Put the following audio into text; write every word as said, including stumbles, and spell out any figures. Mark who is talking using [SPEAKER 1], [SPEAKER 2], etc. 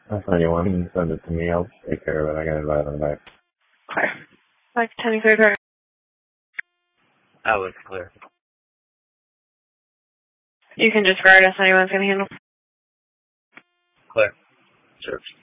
[SPEAKER 1] That's fine. You want to send it to me? I'll take care of it. I got it right on the back.
[SPEAKER 2] Clear. Like ten clear car.
[SPEAKER 1] That was clear.
[SPEAKER 2] You can disregard us. Anyone's gonna handle.
[SPEAKER 1] Clear. Sure.